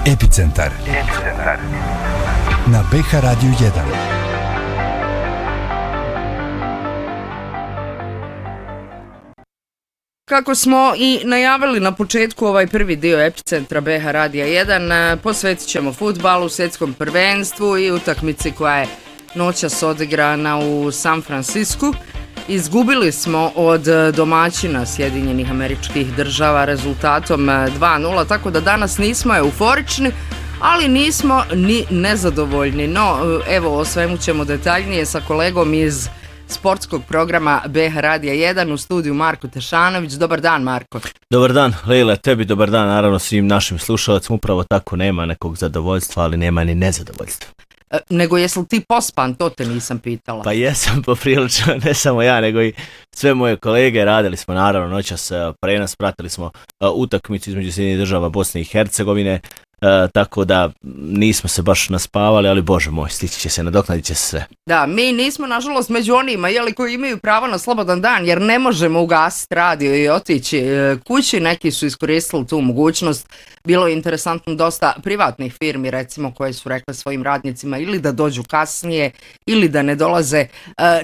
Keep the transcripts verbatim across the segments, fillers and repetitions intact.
Epicentar. Epicentar. Na B H Radio jedan. Kako smo i najavili na početku, ovaj prvi dio Epicentra B H Radija jedan posvetit ćemo fudbalu, svjetskom prvenstvu i utakmici koja je noćas odigrana u San Francisku. Izgubili smo od domaćina Sjedinjenih Američkih Država rezultatom dva nula, tako da danas nismo euforični, ali nismo ni nezadovoljni. No, evo, o svemu ćemo detaljnije sa kolegom iz sportskog programa B H Radija jedan u studiju Marko Tešanović. Dobar dan, Marko. Dobar dan, Lejla, tebi dobar dan, naravno svim našim slušalcima. Upravo tako, nema nekog zadovoljstva, ali nema ni nezadovoljstva. E, nego jesi li ti pospan, to te nisam pitala. Pa jesam poprilično, ne samo ja, nego i sve moje kolege. Radili smo naravno noćas prenos, pratili smo uh, utakmicu između Sjedinjenih Država Bosne i Hercegovine, uh, tako da nismo se baš naspavali, ali bože moj, stići će se, nadoknadit će se sve. Da, mi nismo nažalost među onima jeli, koji imaju pravo na slobodan dan, jer ne možemo ugasiti radio i otići kući. Neki su iskoristili tu mogućnost. Bilo je interesantno dosta privatnih firmi, recimo, koje su rekle svojim radnicima ili da dođu kasnije ili da ne dolaze e,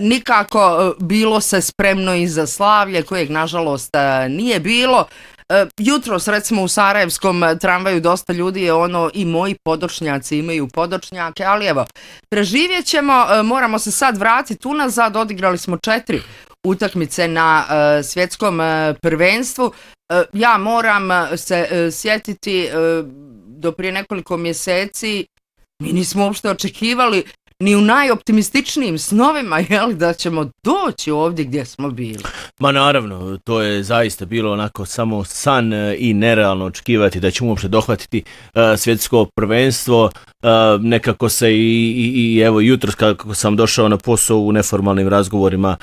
nikako. Bilo se spremno i za slavlje, kojeg nažalost e, nije bilo. E, jutros, recimo, u sarajevskom tramvaju dosta ljudi je ono, i moji podočnjaci imaju podočnjake, ali evo, preživjet ćemo. E, moramo se sad vratiti unazad. Odigrali smo četiri utakmice na e, svjetskom e, prvenstvu. E, ja moram se e, sjetiti e, do prije nekoliko mjeseci mi nismo uopšte očekivali ni u najoptimističnijim snovima, jeli, da ćemo doći ovdje gdje smo bili. Ma naravno, to je zaista bilo onako samo san i nerealno očekivati da ćemo uopšte dohvatiti uh, svjetsko prvenstvo. Uh, nekako se i, i, i evo jutros kako sam došao na posao u neformalnim razgovorima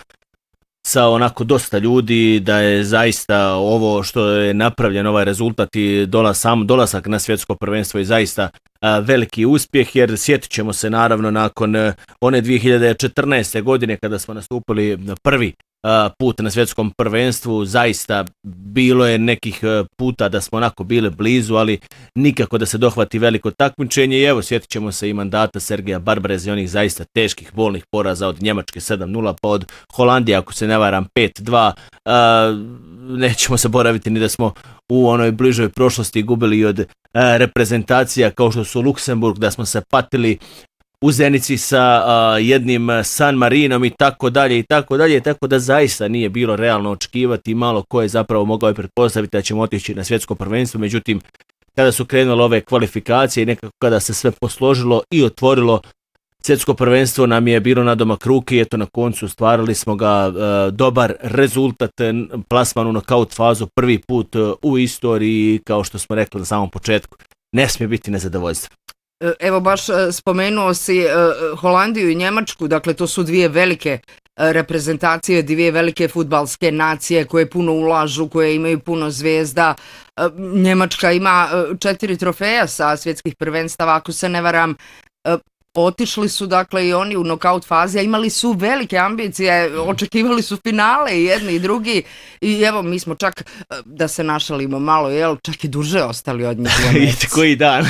sa onako dosta ljudi, da je zaista ovo što je napravljen, ovaj rezultat i dola, sam dolazak na svjetsko prvenstvo je zaista a, veliki uspjeh, jer sjetit ćemo se naravno nakon a, one dvije hiljade četrnaeste. godine kada smo nastupili prvi a, put na svjetskom prvenstvu. Zaista bilo je nekih a, puta da smo onako bili blizu, ali nikako da se dohvati veliko takmičenje. I evo, sjetit ćemo se i mandata Sergeja Barbareza i onih zaista teških bolnih poraza od Njemačke sedam nula, pa od Holandije, ako se ne varam, pet dva. A, nećemo se boraviti ni da smo u onoj bližoj prošlosti gubili od a, reprezentacija kao što su Luksemburg, da smo se patili u Zenici sa uh, jednim San Marinom i tako dalje i tako dalje, tako da zaista nije bilo realno očekivati. Malo ko je zapravo mogao pretpostaviti da ćemo otići na svjetsko prvenstvo. Međutim, kada su krenule ove kvalifikacije i nekako kada se sve posložilo i otvorilo, svjetsko prvenstvo nam je bilo na domak ruke i eto na koncu stvarali smo ga. Uh, dobar rezultat, plasman u nokaut fazu prvi put uh, u istoriji, kao što smo rekli na samom početku, ne smije biti nezadovoljstvo. Evo, baš spomenuo si uh, Holandiju i Njemačku, dakle to su dvije velike uh, reprezentacije, dvije velike fudbalske nacije koje puno ulažu, koje imaju puno zvijezda. Uh, Njemačka ima uh, četiri trofeja sa svjetskih prvenstava, ako se ne varam. Uh, Otišli su dakle i oni u nokaut fazi, a imali su velike ambicije, očekivali su finale i jedni i drugi, i evo mi smo čak, da se našalimo malo, jel, čak i duže ostali od njih. I koji dan.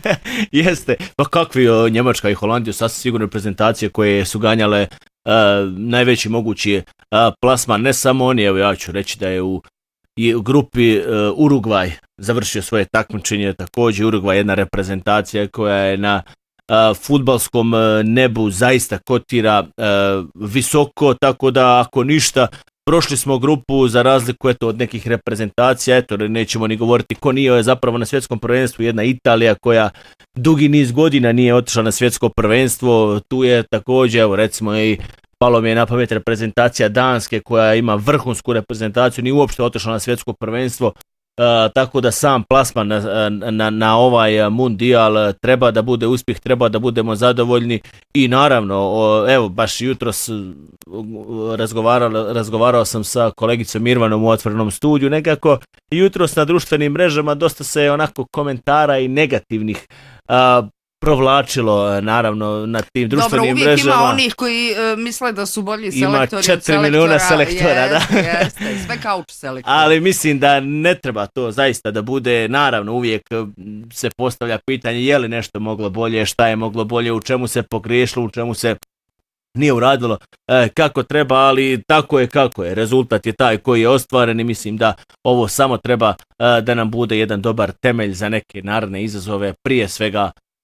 Jeste, pa kakvi o, Njemačka i Holandiju, sasvim sigurno reprezentacije koje su ganjale uh, najveći mogući uh, plasman, ne samo oni, evo ja ću reći da je u i u grupi uh, Urugvaj završio svoje takmičenje, također Urugvaj jedna reprezentacija koja je na Uh, fudbalskom uh, nebu zaista kotira uh, visoko, tako da ako ništa, prošli smo grupu za razliku eto, od nekih reprezentacija. Eto, nećemo ni govoriti ko nije je zapravo na svjetskom prvenstvu, jedna Italija koja dugi niz godina nije otišla na svjetsko prvenstvo. Tu je također, evo recimo i palo mi je na pamet reprezentacija Danske koja ima vrhunsku reprezentaciju, nije uopšte otišla na svjetsko prvenstvo. Uh, tako da sam plasman na, na, na ovaj mundijal treba da bude uspjeh, treba da budemo zadovoljni. I naravno, o, evo baš jutros razgovarao, razgovarao sam sa kolegicom Mirvanom u otvorenom studiju, nekako jutros na društvenim mrežama dosta se onako komentara i negativnih uh, provlačilo naravno na tim društvenim mrežama. Dobro, uvijek mrežama. Ima onih koji uh, misle da su bolji selektori. Ima četiri milijuna selektora, jest, da. Jeste, sve kauč selektori. Ali mislim da ne treba to zaista da bude, naravno uvijek se postavlja pitanje je li nešto moglo bolje, šta je moglo bolje, u čemu se pogriješilo, u čemu se nije uradilo e, kako treba, ali tako je kako je. Rezultat je taj koji je ostvaren i mislim da ovo samo treba e, da nam bude jedan dobar temelj za neke naredne izazove, prije svega